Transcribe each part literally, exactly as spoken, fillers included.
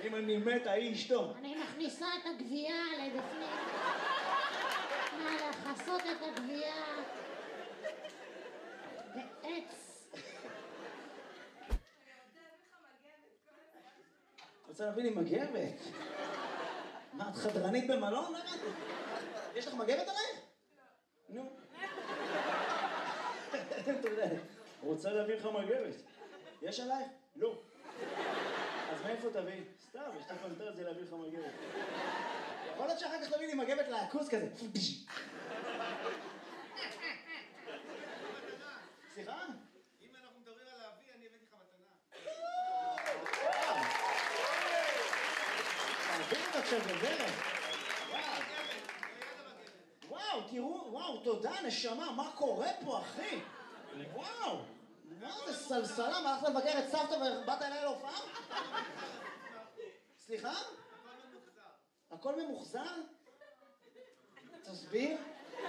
אם אני מת, ההיא אשתו. אני מכניסה את הגבייה לבפנים. מה, לחסות את הגבייה. בעץ. רוצה להביא לי מגבת? מה, את חדרנית במלון? יש לך מגבת עלייך? נו. אתה יודע, רוצה להביא לך מגבת. יש עלייך? לא. אז מאיפה תביא? סתם, יש לך פנטזיה להביא לך מגבת. יכול להיות שאחר כך תביא לי מגבת לעכוס כזה. סליחה? אם אנחנו מדברים על להביא, אני הבאתי לך מתנה. תביא את עכשיו בדרך. וואו, תראו, וואו, תודה, נשמה, מה קורה פה, אחי? וואו, מה זה סלסלה? מה, הלכת לבקר את סבתא ובאת אליי להופעה? סליחה? הכל ממוחזר. הכל ממוחזר? תסביר.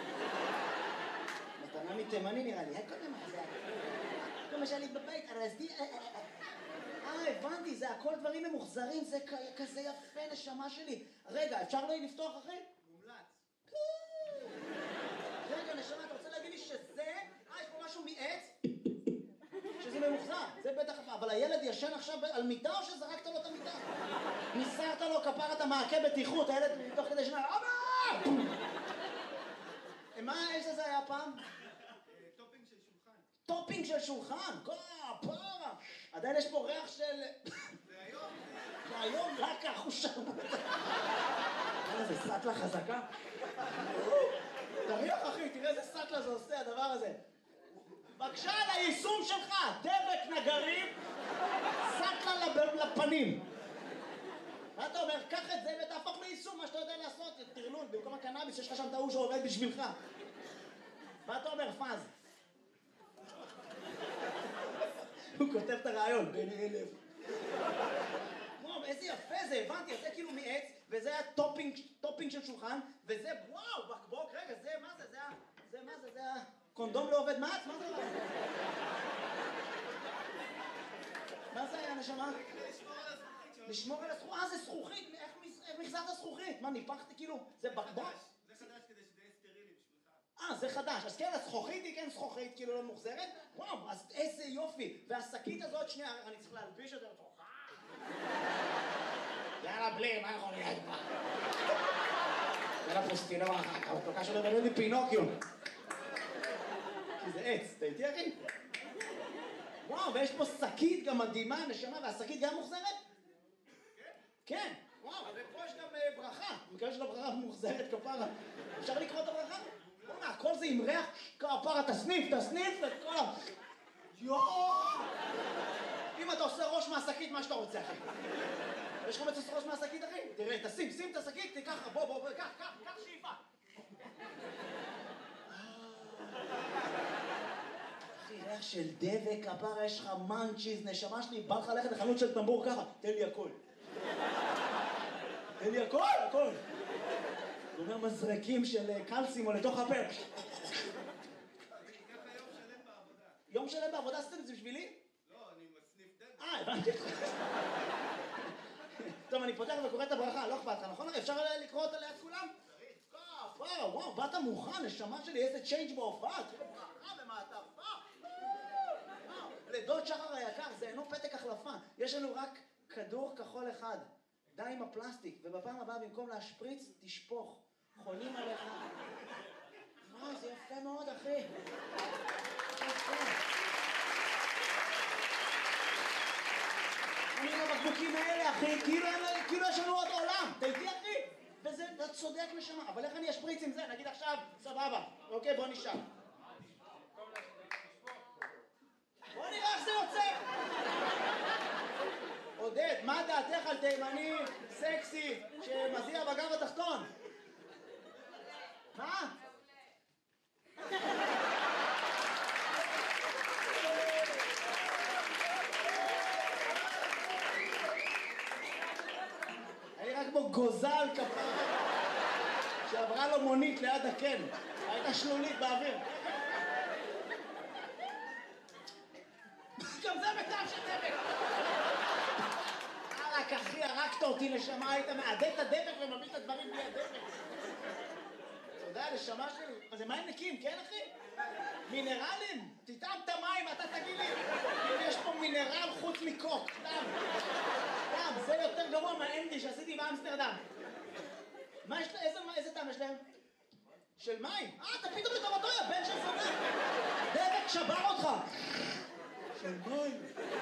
מתנה מתימני נראה לי, הכל ממוחזר. כמו שלי בבית, ארזתי... אה, הבנתי, זה הכל דברים ממוחזרים, זה כזה יפה, נשמה שלי. רגע, אפשר לי לפתוח, אחי? מומלץ. רגע, נשמה, אתה רוצה להגיד לי שזה... אה, יש פה משהו מעץ? שזה ממוחזר, זה בטח... אבל הילד ישן עכשיו על מיטה או שזרקת לו את המיטה? ניסרת לו כפרת המעקה בטיחות, הילד תוך כדי שנה... אבא! מה האש הזה היה פעם? טופינג של שולחן. טופינג של שולחן? כפרה! עדיין יש פה ריח של... זה היום. זה היום רק החושה. איזה סטלה חזקה. תריח אחי, תראה איזה סטלה זה עושה הדבר הזה. בבקשה על היישום שלך, דבק נגרים, סטלה לפנים. מה אתה אומר? קח את זה ותהפוך ליישום, מה שאתה יודע לעשות, תרלול, במקום הקנאביס, יש לך שם טעו שעובד בשבילך. מה אתה אומר, פאז? הוא כותב את הרעיון, בין אלף. וואו, איזה יפה זה, הבנתי, זה כאילו מעץ, וזה היה טופינג, טופינג של שולחן, וזה, וואו, בקבוק, רגע, זה, מה זה, זה, זה, מה זה, זה, קונדום לא עובד מעץ, מה זה? מה זה היה, נשמה? לשמור על הזכוכית, אה, זה זכוכית, איך מחזרת זכוכית? מה, ניפחתי כאילו, זה בקבוק? זה חדש כדי שזה יהיה סטרילי בשבילך. אה, זה חדש, אז כן, הזכוכית היא כן זכוכית, כאילו לא מוחזרת? וואו, אז איזה יופי, והשקית הזאת, שנייה, אני צריך להלביש את זה לתוכה. יאללה, בלי, מה יכול להיות פה? יאללה, פוסטינור אחר כך, הוא כל כך שלא מדבר לי פינוקיו. כי זה עץ, אתה איתי אחי? וואו, ויש פה שקית גם מדהימה, נשמה, והשקית גם מוחזרת? כן, וואו, ופה יש גם ברכה, מקווה של הברכה מוחזרת כפרה. אפשר לקרוא את הברכה? בוא'נה, הכל זה עם ריח כפרה, תסניף, תסניף, את כל ה... יואו! אם אתה עושה ראש מהשקית, מה שאתה רוצה, אחי? יש לך מצוס ראש מהשקית, אחי? תראה, תשים, שים את השקית, תיקח, בוא, בוא, בוא, קח, קח, קח שאיפה. אחי, ריח של דבק, כפרה, יש לך מנצ'יז, נשמה שלי, בא לך ללכת לחנות של טמבור ככה, תן לי הכל. תן לי הכל, הכל. הוא אומר מזרקים של קלסימו לתוך הפה. ככה יום שלם בעבודה. יום שלם בעבודה עשיתם את זה בשבילי? לא, אני מסניף דלק. אה, הבנתי. טוב, אני פותח וקורא את הברכה, לא אכפת לך, נכון? אפשר לקרוא אותה ליד כולם? וואו, וואו, באת מוכן, נשמה שלי, איזה צ'יינג' בהופעה, תראה ברכה במעטפה. לדוד שחר היקר, זה אינו פתק החלפה, יש לנו רק כדור כחול אחד, די עם הפלסטיק, ובפעם הבאה במקום להשפריץ, תשפוך, חונים עליך. וואו, זה יפה מאוד, אחי. יפה. אני עם הבקבוקים האלה, אחי, כאילו יש לנו עוד עולם, אתה איתי, אחי? וזה, אתה צודק נשמה, אבל איך אני אשפריץ עם זה? נגיד עכשיו, סבבה, אוקיי, בוא נשאר. בוא נראה איך זה יוצא. עודד, מה דעתך על תימני סקסי שמזיע בגב התחתון? מה? היה לי רק בו גוזל כפרה שעברה לו מונית ליד הקן, הייתה שלולית באוויר. גם זה בטעם של דבק. רק אחי, הרגת אותי, נשמה, היית מעדד את הדבק ומביא את הדברים בלי הדבק. תודה, נשמה שלי. מה זה מים נקיים, כן אחי? מינרלים? תטעם את המים, אתה תגיד לי. אם יש פה מינרל חוץ מקוק, דם. דם, זה יותר גרוע מהאנדי שעשיתי באמסטרדם. מה יש להם? איזה טעם יש להם? של מים? אה, אתה פתאום לטובתו, יא בן של זונה. דבק שבר אותך. של מים.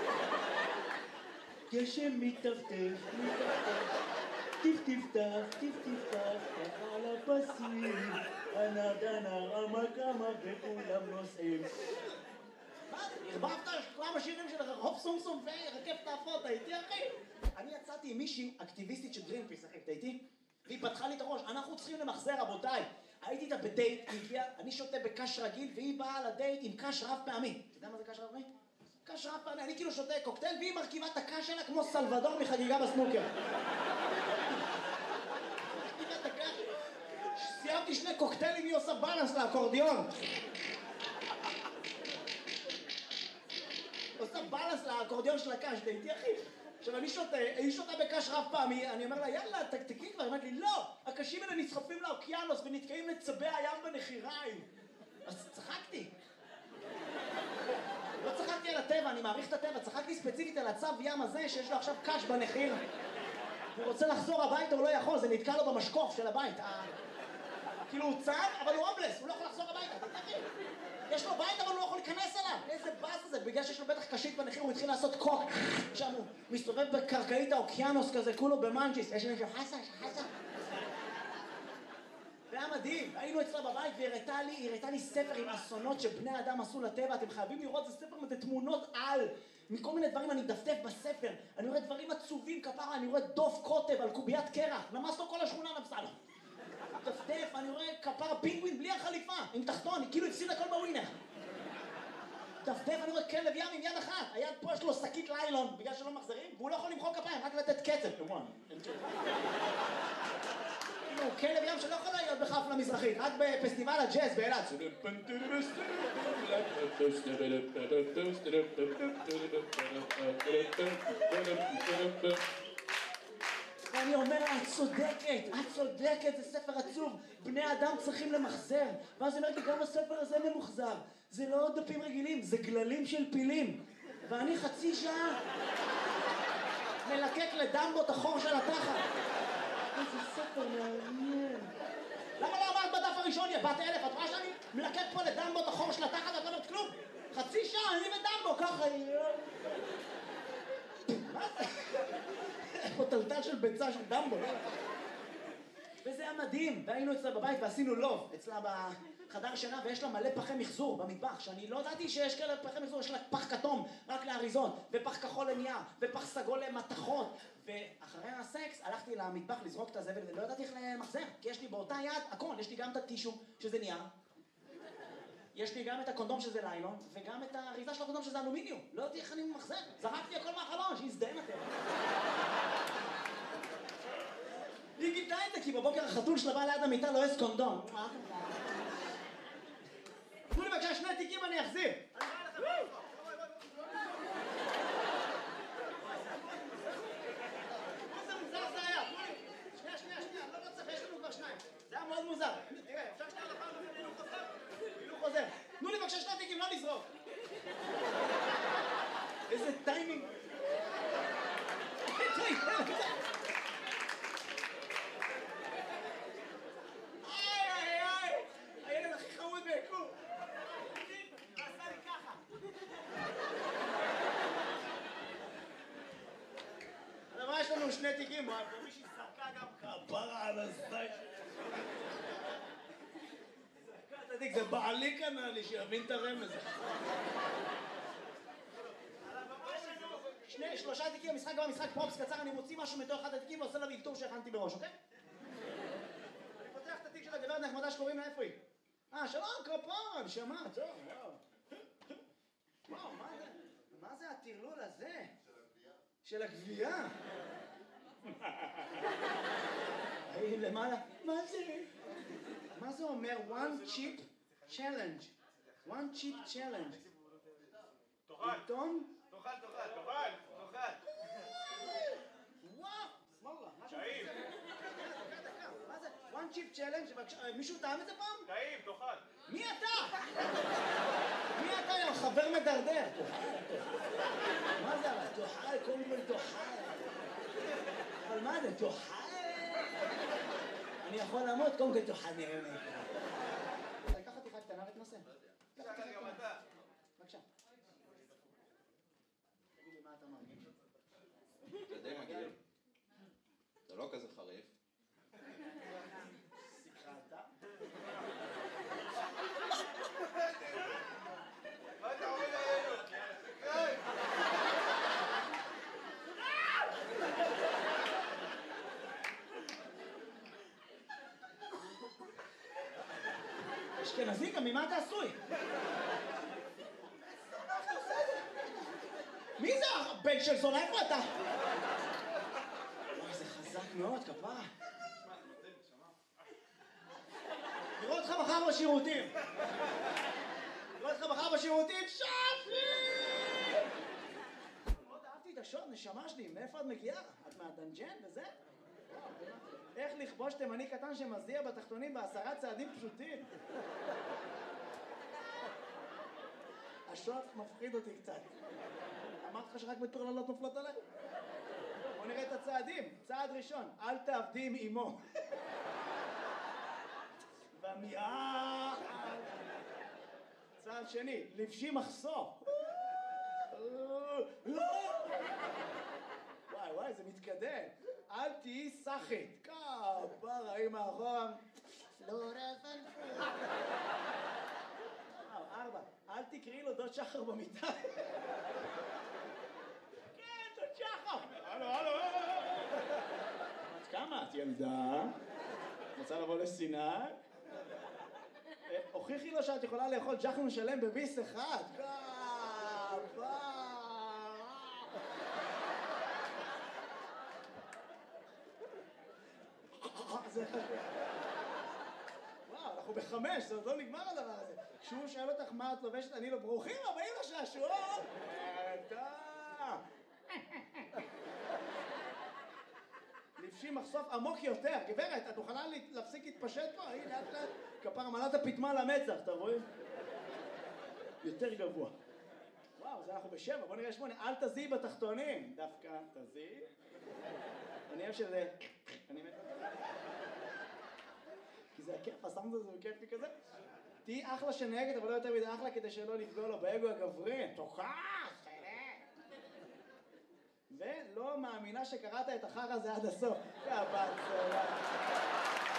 גשם מטפטף, מטפטף. טיף-טיף-טף, טיף-טיף-טף, ככה על הפסים. ענר דנר, עמק עמק, וכולם נוסעים. מה? הרבבת כמה שירים של הופ סום סום ורקף תעפות, הייתי אחי? אני יצאתי עם מישהי אקטיביסטית של גרינפיס, אחי, אתה איתי? והיא פתחה לי את הראש, אנחנו צריכים למחזר, רבותיי. הייתי איתה בדייט, היא הגיעה, אני שותה בקש רגיל, והיא באה לדייט עם קש רב פעמי. אתה יודע מה זה קש רב פעמי? קש רב פעמי, אני כאילו שותה קוקטייל, והיא מרכיבה את הקש שלה כמו סלבדור מחגיגה בסנוקר. סיימתי שני קוקטיילים, היא עושה בלנס לאקורדיון. עושה בלנס לאקורדיון של הקש, דייטי אחי. עכשיו אני שותה, היא שותה בקש רב פעמי, אני אומר לה יאללה תקתקי כבר, היא אומרת לי לא, הקשים האלה נסחפים לאוקיינוס ונתקעים לצבי הים בנחיריים. אז צחקתי. לא צחקתי על הטבע, אני מעריך את הטבע, צחקתי ספציפית על הצב ים הזה שיש לו עכשיו קש בנחיר. הוא רוצה לחזור הביתה, הוא לא יכול, זה נתקע לו במשקוף של הבית. כאילו הוא צב, אבל הוא הומלס, הוא לא יכול לחזור הביתה, אתה תגיד. יש לו בית אבל הוא לא יכול להיכנס אליו. איזה באס זה, בגלל שיש לו בטח קשית בנחיר, הוא התחיל לעשות קוק. שם הוא מסתובב בקרקעית האוקיינוס כזה, כולו במנג'יס. יש מישהו חסה, חסה. זה היה מדהים, היינו אצלה בבית והיא הראתה לי, היא הראתה לי ספר עם אסונות שבני אדם עשו לטבע, אתם חייבים לראות, זה ספר עם תמונות על. מכל מיני דברים אני מדפדף בספר, אני רואה דברים עצובים כפרה, אני רואה דוף קוטב על קוביית קרח, נמס לו כל השכונה נמסה לו. דפדף, אני רואה כפרה פינגווין בלי החליפה, עם תחתון, היא כאילו הפסיד הכל בווינר. דפדף, אני רואה כלב ים עם יד אחת, היד פה יש לו שקית ליילון, בגלל שלא מחזרים, והוא לא יכול למחוא כפיים, רק לתת קצב. כאילו, כלב ים שלא יכול להיות בחפלה מזרחית, רק בפסטיבל הג'אז באילת. ואני אומר, את צודקת, את צודקת, זה ספר עצוב, בני אדם צריכים למחזר. ואז אני אומר, גם הספר הזה ממוחזר. זה לא דפים רגילים, זה גללים של פילים. ואני חצי שעה מלקק לדמבו את החור של התחת. איזה ספר מעניין. למה לא אמרת בדף הראשון, יא בת אלף? את רואה שאני מלקק פה לדמבו את החור של התחת ואת לא אומרת כלום? חצי שעה, אני ודמבו, ככה... מה זה? פה טלטל של ביצה של דמבו. וזה היה מדהים, והיינו אצלה בבית ועשינו לוב, אצלה בחדר שינה, ויש לה מלא פחי מחזור במטבח, שאני לא ידעתי שיש כאלה פחי מחזור, יש לה פח כתום רק לאריזות, ופח כחול לנייר, ופח סגול למתכות, ואחרי הסקס הלכתי למטבח לזרוק את הזבל, ולא ידעתי איך למחזר, כי יש לי באותה יד הכל, יש לי גם את הטישו, שזה נייר, יש לי גם את הקונדום שזה ליילון, וגם את האריזה של הקונדום שזה אלומיניום, לא יודעתי איך אני ממחזר, זרקתי הכל מהחלון, שיזדיין אתם. היא גידלה את זה, כי בבוקר החתול שלה בא ליד המיטה לא יש קונדום. תנו לי בבקשה שני תיקים אני אחזיר. איזה מוזר זה היה. שנייה, שנייה, שנייה, לא לא צריך, יש לנו כבר שניים. זה היה מאוד מוזר. תראה, אפשר שנייה לפעם לפני הילוך חוזר? הילוך חוזר. תנו לי בבקשה שני תיקים, לא לזרוק. איזה טיימינג. יש לנו שני תיקים, ומישהי סרקה גם כפרה על הזית. סרקה את התיק, זה בעלי קנה לי שיבין את הרמז. שני, שלושה תיקים, המשחק גם המשחק פרופס קצר, אני מוציא משהו מתוך אחד התיקים ועושה לה ויקטור שהכנתי בראש, אוקיי? אני פותח את התיק של הגברת נחמדה שקוראים לה, איפה היא? אה, שלום, כפרה, נשמה, טוב, וואו. וואו, מה זה? מה זה הטרלול הזה? של הגבייה? היי, למעלה, מה זה? מה זה אומר? one chip challenge. one chip challenge. תאכל. פתאום? תאכל, תאכל, תאכל, תאכל. וואו! צ'יפ צ'לנג', מישהו טעם את זה פעם? טעים, תאכל. מי אתה? מי אתה, יא חבר מדרדר? מה זה אבל? תאכל, קודם כל תאכל. אבל מה זה? תאכל? אני יכול למות, קודם כל תאכל נראה לי. לקחת טיפה קטנה ותנסה. תשאל גם אתה. בבקשה. תגיד לי מה אתה מרגיש? זה די מגעיל. זה לא כזה חריף. סיכרת? מה אתה עומד עלינו? אשכנזי, גם ממה אתה עשוי? מי זה הבן של זונה? איפה אתה? וואי, זה חזק מאוד, כפרה. נראה אותך מחר בשירותים. נראה אותך מחר בשירותים, שפי! מאוד אהבתי את השוט, נשמה שלי, מאיפה את מגיעה? את מהדנג'ן וזה? איך לכבוש תימני קטן שמזיע בתחתונים בעשרה צעדים פשוטים? השוט מפחיד אותי קצת. אמרתי לך שרק מטורללות נופלות עליי? בוא נראה את הצעדים. צעד ראשון, אל תעבדי עם אמו. ומיעה... צעד שני, לבשי מחסור. וואי וואי, זה מתקדם. אל תהיי סחית. כפרה, היא מאחורה. פלורה פלפול. ארבע, אל תקראי לו דוד שחר במיטה. כן, דוד שחר. הלו, הלו. את כמה? את ילדה? רוצה לבוא לסיני? הוכיחי לו שאת יכולה לאכול ג'חנון שלם בביס אחד. כפרה. זה חשוב. וואו, אנחנו בחמש, זה עוד לא נגמר הדבר הזה. כשהוא שואל אותך מה את לובשת, אני לא ברוכים הבאים לשעשועון. אתה. לבשי מחשוף עמוק יותר. גברת, את מוכנה להפסיק להתפשט פה? הנה, לאט לאט. כפרה מלאת הפטמה למצח, אתה רואה? יותר גבוה. וואו, זה אנחנו בשבע, בוא נראה שמונה. אל תזיעי בתחתונים. דווקא תזיעי. אני אוהב שזה... אני מת... כי זה הכיף, הסאונד הזה הוא כיפי כזה. תהי אחלה שנהגת, אבל לא יותר מדי אחלה כדי שלא לפגוע לו באגו הגברי. תוכח! ולא מאמינה שקראת את החר הזה עד הסוף. יא בת